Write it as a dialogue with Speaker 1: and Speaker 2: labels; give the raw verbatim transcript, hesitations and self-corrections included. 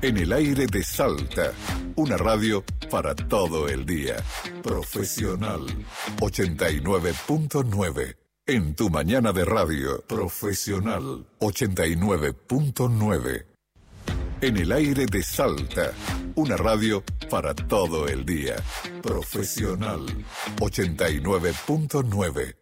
Speaker 1: En el aire de Salta, una radio para todo el día. Profesional ochenta y nueve punto nueve. En tu mañana de radio, Profesional ochenta y nueve punto nueve. En el aire de Salta, una radio para todo el día. Profesional ochenta y nueve punto nueve.